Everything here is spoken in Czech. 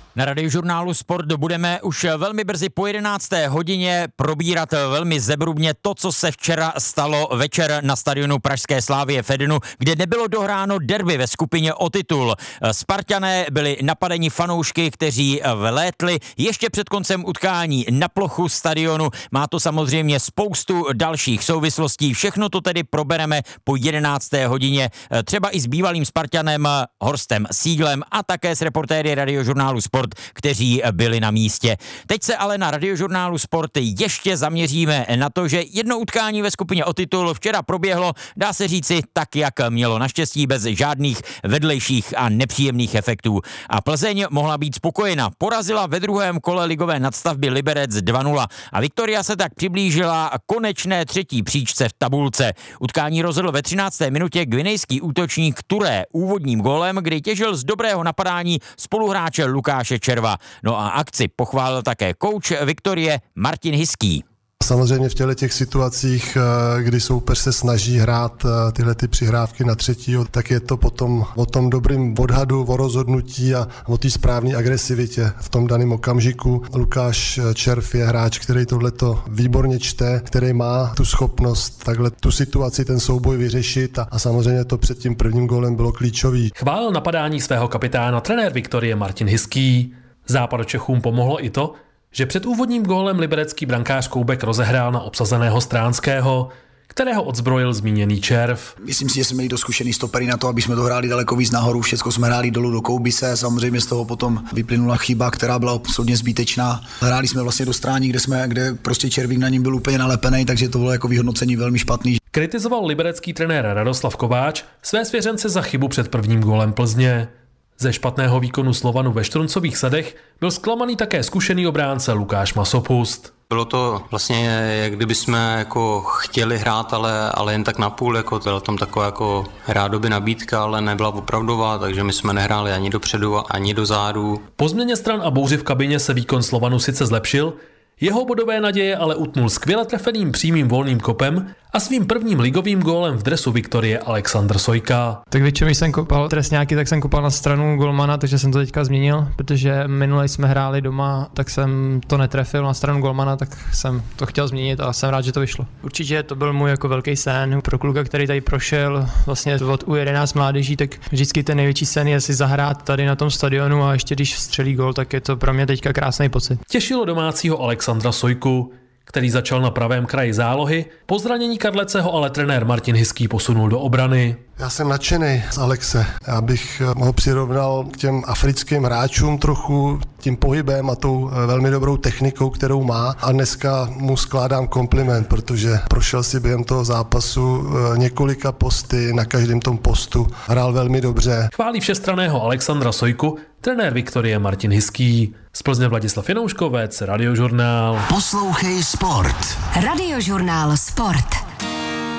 Na Radiožurnálu Sport budeme už velmi brzy po 11. hodině probírat velmi zevrubně to, co se včera stalo večer na stadionu pražské Slavie v Edenu, kde nebylo dohráno derby ve skupině o titul. Spartané byli napadeni fanoušky, kteří vlétli ještě před koncem utkání na plochu stadionu. Má to samozřejmě spoustu dalších souvislostí. Všechno to tedy probereme po 11. hodině, třeba i s bývalým Spartanem Horstem Sieglem a také s reportéry Radiožurnálu Sport, kteří byli na místě. Teď se ale na Radiožurnálu Sport ještě zaměříme na to, že jedno utkání ve skupině o titul včera proběhlo, dá se říci, tak, jak mělo, naštěstí bez žádných vedlejších a nepříjemných efektů. A Plzeň mohla být spokojena. Porazila ve druhém kole ligové nadstavby Liberec 2-0 a Viktoria se tak přiblížila konečné třetí příčce v tabulce. Utkání rozhodl ve 13. minutě gvinejský útočník Touré úvodním gólem, kdy těžil z dobrého napadání spoluhráče Lukáše Červa. No a akci pochválil také kouč Viktorie Martin Hiský. Samozřejmě v těch situacích, kdy soupeř se snaží hrát tyhle ty přihrávky na třetího, tak je to potom o tom dobrým odhadu, o rozhodnutí a o té správné agresivitě v tom daném okamžiku. Lukáš Červ je hráč, který tohleto výborně čte, který má tu schopnost takhle tu situaci, ten souboj vyřešit a samozřejmě to před tím prvním gólem bylo klíčový. Chválil napadání svého kapitána trenér Viktorie Martin Hiský. Západočechům pomohlo i to, že před úvodním gólem liberecký brankář Koubek rozehrál na obsazeného Stránského, kterého odzbrojil zmíněný Červ. Myslím si, že jsme měli dost zkušený stopery na to, aby jsme to hráli daleko víc nahoru, všechno jsme hráli dolů do Koubise, samozřejmě z toho potom vyplynula chyba, která byla absolutně zbytečná. Hráli jsme vlastně do Strání, kde prostě Červík na něm byl úplně nalepený, takže to bylo jako vyhodnocení velmi špatný. Kritizoval liberecký trenér Radoslav Kováč své svěřence za chybu před prvním gólem Plzně. Ze špatného výkonu Slovanu ve Štruncových Sadech byl zklamaný také zkušený obránce Lukáš Masopust. Bylo to vlastně, jak kdyby jsme jako chtěli hrát, ale jen tak napůl, jako byla tam taková jako rádoby nabídka, ale nebyla opravdová, takže my jsme nehráli ani dopředu, ani dozadu. Po změně stran a bouři v kabině se výkon Slovanu sice zlepšil, jeho bodové naděje ale utnul skvěle trefeným přímým volným kopem a svým prvním ligovým gólem v dresu Viktorie Alexandr Sojka. Tak většinou, když jsem kopal trestňáky, tak jsem kopal na stranu golmana, takže jsem to teďka změnil, protože minule jsme hráli doma, tak jsem to netrefil na stranu golmana, tak jsem to chtěl změnit a jsem rád, že to vyšlo. Určitě to byl můj jako velký sen pro kluka, který tady prošel vlastně od U11 mládeží, tak vždycky ten největší sen je si zahrát tady na tom stadionu a ještě když vstřelí gól, tak je to pro mě teďka krásný pocit. Těšilo domácího Alexandra Sojku, který začal na pravém kraji zálohy. Po zranění Kadlece ho ale trenér Martin Hiský posunul do obrany. Já jsem nadšený z Alexe. Já bych ho přirovnal k těm africkým hráčům trochu tím pohybem a tou velmi dobrou technikou, kterou má. A dneska mu skládám kompliment, protože prošel si během toho zápasu několika posty, na každém tom postu hrál velmi dobře. Chválí všestranného Alexandra Sojku trenér Viktorie Martin Hiský. Z Plzně Vladislav Janouškovec, Radiožurnál. Poslouchej Sport. Radiožurnál Sport.